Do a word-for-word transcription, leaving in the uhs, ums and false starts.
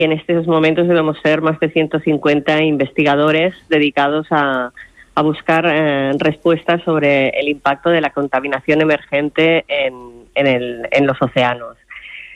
en estos momentos debemos ser más de ciento cincuenta investigadores dedicados a, a buscar eh, respuestas sobre el impacto de la contaminación emergente en, en, el, en los océanos.